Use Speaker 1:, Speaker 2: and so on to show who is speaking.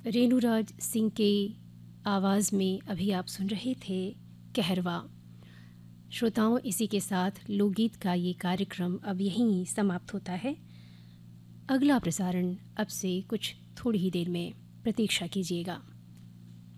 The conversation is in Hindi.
Speaker 1: रेणुराज सिंह के आवाज़ में अभी आप सुन रहे थे कहरवा। श्रोताओं, इसी के साथ लोकगीत का ये कार्यक्रम अब यहीं समाप्त होता है। अगला प्रसारण अब से कुछ थोड़ी ही देर में, प्रतीक्षा कीजिएगा।